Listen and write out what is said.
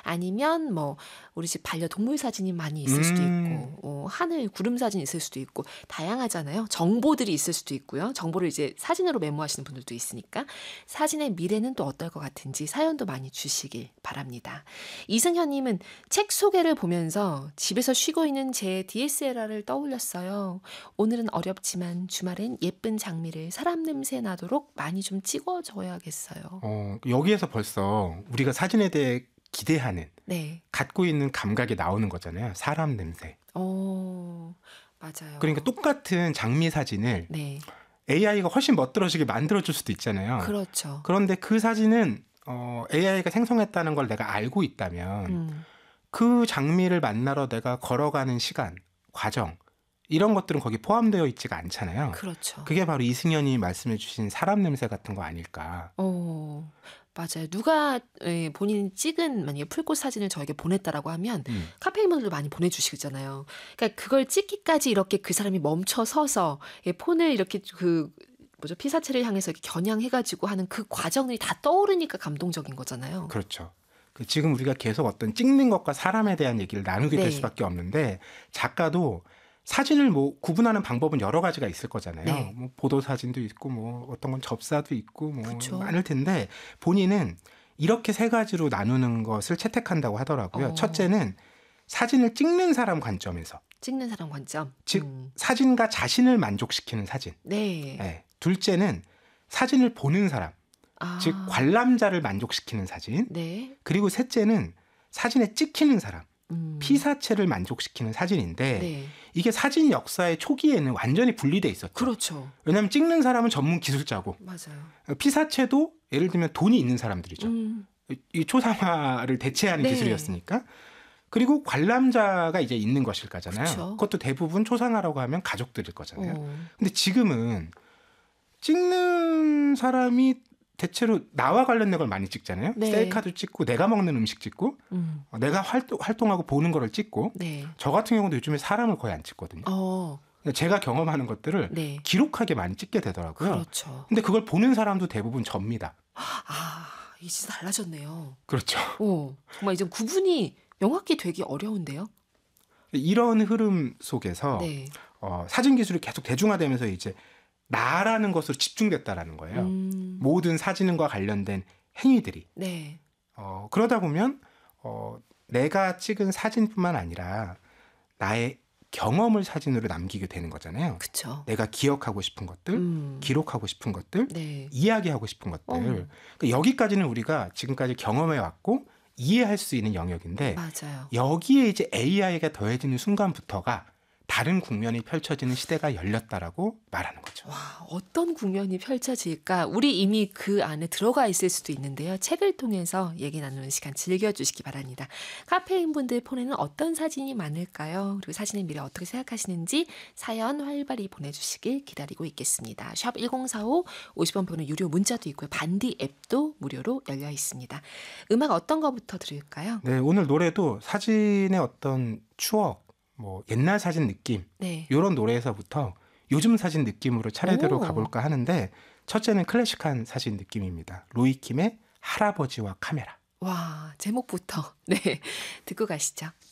아니면 뭐 우리 집 반려동물 사진이 많이 있을 수도 있고 하늘 구름 사진이 있을 수도 있고 다양하잖아요. 정보들이 있을 수도 있고요. 정보를 이제 사진으로 메모하시는 분들도 있으니까 사진의 미래는 또 어떨 것 같은지 사연도 많이 주시길 바랍니다. 이승현님은 책 소개를 보면서 집에서 쉬고 있는 제 DSLR을 떠올렸어요. 오늘은 어렵지만 주말엔 예쁜 장미를 사람 냄새 나도록 많이 좀 찍어줘야겠어요. 여기에서 벌써 우리가 사진에 대해 기대하는 네. 갖고 있는 감각이 나오는 거잖아요. 사람 냄새. 맞아요. 그러니까 똑같은 장미 사진을 네. AI가 훨씬 멋들어지게 만들어줄 수도 있잖아요. 그렇죠. 그런데 그 사진은 AI가 생성했다는 걸 내가 알고 있다면 그 장미를 만나러 내가 걸어가는 시간, 과정 이런 것들은 거기 포함되어 있지가 않잖아요. 그렇죠. 그게 바로 이승현이 말씀해 주신 사람 냄새 같은 거 아닐까. 맞아요. 누가 본인이 찍은 만약에 풀꽃 사진을 저에게 보냈다라고 하면 카페인분들도 많이 보내주시잖아요. 그러니까 그걸 찍기까지 이렇게 그 사람이 멈춰 서서 폰을 이렇게 피사체를 향해서 이렇게 겨냥해가지고 하는 그 과정들이 다 떠오르니까 감동적인 거잖아요. 그렇죠. 지금 우리가 계속 어떤 찍는 것과 사람에 대한 얘기를 나누게 될 네. 수밖에 없는데 작가도 사진을 구분하는 방법은 여러 가지가 있을 거잖아요. 네. 보도 사진도 있고 어떤 건 접사도 있고 그쵸. 많을 텐데 본인은 이렇게 세 가지로 나누는 것을 채택한다고 하더라고요. 첫째는 사진을 찍는 사람 관점에서. 찍는 사람 관점. 즉 사진과 자신을 만족시키는 사진. 네. 네. 둘째는 사진을 보는 사람. 즉 관람자를 만족시키는 사진. 네. 그리고 셋째는 사진에 찍히는 사람. 피사체를 만족시키는 사진인데 네. 이게 사진 역사의 초기에는 완전히 분리돼 있었죠. 그렇죠. 왜냐하면 찍는 사람은 전문 기술자고 맞아요. 피사체도 예를 들면 돈이 있는 사람들이죠. 이 초상화를 대체하는 네. 기술이었으니까. 그리고 관람자가 이제 있는 것일 거잖아요. 그쵸. 그것도 대부분 초상화라고 하면 가족들일 거잖아요. 근데 지금은 찍는 사람이 대체로 나와 관련된 걸 많이 찍잖아요. 네. 셀카도 찍고 내가 먹는 음식 찍고 내가 활동하고 보는 거를 찍고 네. 저 같은 경우도 요즘에 사람을 거의 안 찍거든요. 제가 경험하는 것들을 네. 기록하게 많이 찍게 되더라고요. 그렇죠. 근데 그걸 보는 사람도 대부분 접니다. 이게 진짜 달라졌네요. 그렇죠. 정말 이제 구분이 명확히 되기 어려운데요. 이런 흐름 속에서 네. 사진 기술이 계속 대중화되면서 이제 나라는 것으로 집중됐다라는 거예요. 모든 사진과 관련된 행위들이. 네. 그러다 보면 내가 찍은 사진뿐만 아니라 나의 경험을 사진으로 남기게 되는 거잖아요. 그렇죠. 내가 기억하고 싶은 것들, 기록하고 싶은 것들, 네. 이야기하고 싶은 것들. 그러니까 여기까지는 우리가 지금까지 경험해 왔고 이해할 수 있는 영역인데 맞아요. 여기에 이제 AI가 더해지는 순간부터가 다른 국면이 펼쳐지는 시대가 열렸다라고 말하는 거죠. 와, 어떤 국면이 펼쳐질까? 우리 이미 그 안에 들어가 있을 수도 있는데요. 책을 통해서 얘기 나누는 시간 즐겨주시기 바랍니다. 카페인 분들 폰에는 어떤 사진이 많을까요? 그리고 사진의 미래 어떻게 생각하시는지 사연 활발히 보내주시길 기다리고 있겠습니다. 샵 1045, 50원 표는 유료 문자도 있고요. 반디 앱도 무료로 열려 있습니다. 음악 어떤 거부터 들을까요? 네, 오늘 노래도 사진의 어떤 추억, 옛날 사진 느낌 네. 이런 노래에서부터 요즘 사진 느낌으로 차례대로 가볼까 하는데 첫째는 클래식한 사진 느낌입니다. 로이킴의 할아버지와 카메라. 와, 제목부터 네 듣고 가시죠.